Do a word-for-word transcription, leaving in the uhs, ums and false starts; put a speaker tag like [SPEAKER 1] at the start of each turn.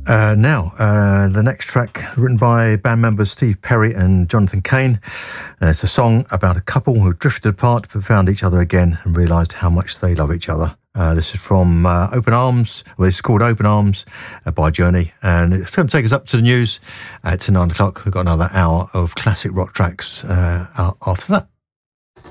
[SPEAKER 1] Uh, now, uh, the next track, written by band members Steve Perry and Jonathan Cain. Uh, it's a song about a couple who drifted apart but found each other again and realised how much they love each other. Uh, this is from uh, Open Arms. Well, it's called Open Arms uh, by Journey, and it's going to take us up to the news. Uh, to nine o'clock, we've got another hour of classic rock tracks uh, after that.